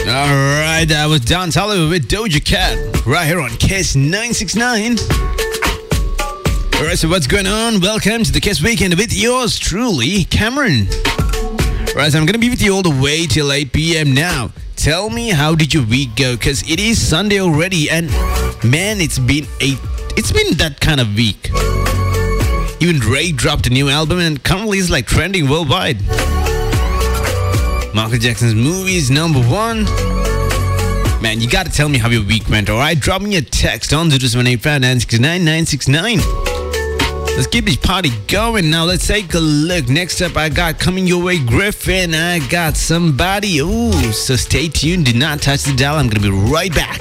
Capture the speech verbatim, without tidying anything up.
Alright, that was Don Toliver with Doja Cat right here on Kiss nine sixty-nine. Alright, so what's going on? Welcome to the Kiss Weekend with yours truly, Cameron. Alright, so I'm gonna be with you all the way till eight p.m. now. Tell me, how did your week go? Because it is Sunday already, and man, it's been a it's been that kind of week. Even Drake dropped a new album and currently is like trending worldwide. Michael Jackson's movie is number one. Man, you gotta tell me how your week went, alright? Drop me a text on zero seven eight five nine six nine nine six nine. Let's keep this party going. Now let's take a look. Next up, I got coming your way, Griffin. I got somebody. Ooh, so stay tuned. Do not touch the dial. I'm gonna be right back.